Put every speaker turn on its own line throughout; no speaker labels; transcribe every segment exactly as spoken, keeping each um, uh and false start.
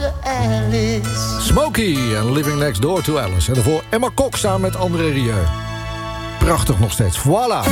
to Alice.
Smokey en Living Next Door to Alice. En daarvoor Emma Kok samen met André Rieu. Prachtig nog steeds. Voilà.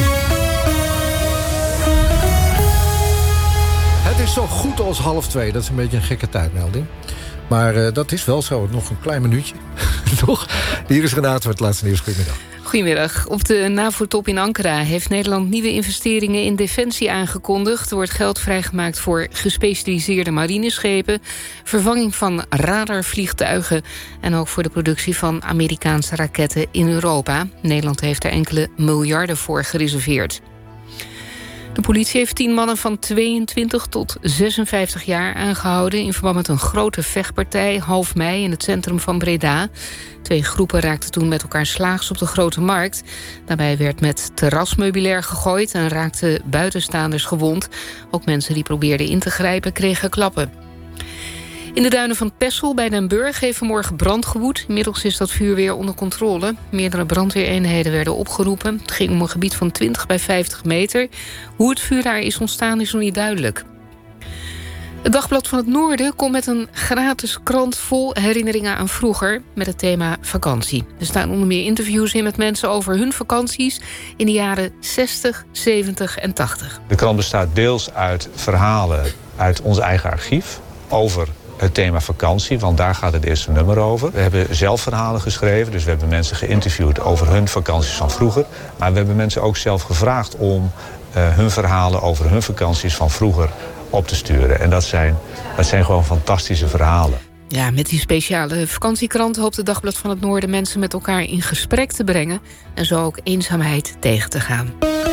Het is zo goed als half twee. Dat is een beetje een gekke tijdmelding. Maar uh, dat is wel zo. Nog een klein minuutje. Toch? Hier is Renate voor het laatste nieuws. Goedemiddag.
Goedemiddag. Op de NAVO-top in Ankara heeft Nederland nieuwe investeringen in defensie aangekondigd. Er wordt geld vrijgemaakt voor gespecialiseerde marineschepen, vervanging van radarvliegtuigen en ook voor de productie van Amerikaanse raketten in Europa. Nederland heeft er enkele miljarden voor gereserveerd. De politie heeft tien mannen van tweeëntwintig tot zesenvijftig jaar aangehouden in verband met een grote vechtpartij half mei in het centrum van Breda. Twee groepen raakten toen met elkaar slaags op de Grote Markt. Daarbij werd met terrasmeubilair gegooid en raakten buitenstaanders gewond. Ook mensen die probeerden in te grijpen kregen klappen. In de duinen van Texel bij Den Burg heeft vanmorgen brand gewoed. Inmiddels is dat vuur weer onder controle. Meerdere brandweereenheden werden opgeroepen. Het ging om een gebied van twintig bij vijftig meter. Hoe het vuur daar is ontstaan is nog niet duidelijk. Het Dagblad van het Noorden komt met een gratis krant vol herinneringen aan vroeger met het thema vakantie. Er staan onder meer interviews in met mensen over hun vakanties in de jaren zestig, zeventig en tachtig.
De krant bestaat deels uit verhalen uit ons eigen archief over het thema vakantie, want daar gaat het eerste nummer over. We hebben zelf verhalen geschreven, dus we hebben mensen geïnterviewd over hun vakanties van vroeger. Maar we hebben mensen ook zelf gevraagd om uh, hun verhalen over hun vakanties van vroeger op te sturen. En dat zijn, dat zijn gewoon fantastische verhalen.
Ja, met die speciale vakantiekrant hoopt het Dagblad van het Noorden mensen met elkaar in gesprek te brengen en zo ook eenzaamheid tegen te gaan.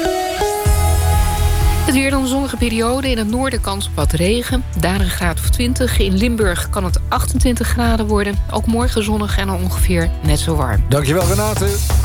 Het weer dan een zonnige periode. In het noorden kans op wat regen. Daar een graad of twintig. In Limburg kan het achtentwintig graden worden. Ook morgen zonnig en al ongeveer net zo warm.
Dankjewel Renate.